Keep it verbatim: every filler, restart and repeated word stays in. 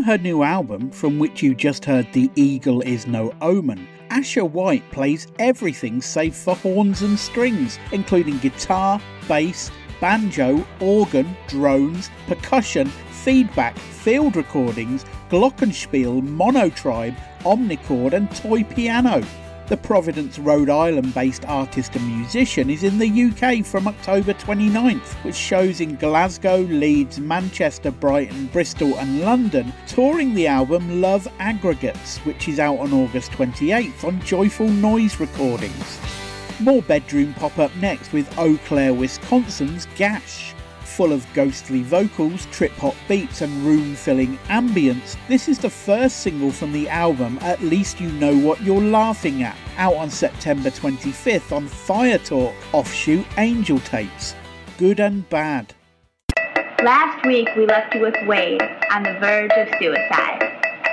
her new album, from which you just heard The Eagle Is No Omen, Asher White plays everything save for horns and strings, including guitar, bass, banjo, organ, drones, percussion, feedback, field recordings, glockenspiel, monotribe, omnichord and toy piano. The Providence, Rhode Island-based artist and musician is in the U K from October twenty-ninth, with shows in Glasgow, Leeds, Manchester, Brighton, Bristol and London, touring the album Love Aggregates, which is out on August twenty-eighth on Joyful Noise Recordings. More bedroom pop up next with Eau Claire, Wisconsin's Gash. Full of ghostly vocals, trip-hop beats and room-filling ambience, this is the first single from the album At Least You Know What You're Laughing At, out on September twenty-fifth on Fire Talk, offshoot Angel Tapes. Good and bad. Last week we left you with Wade on the verge of suicide.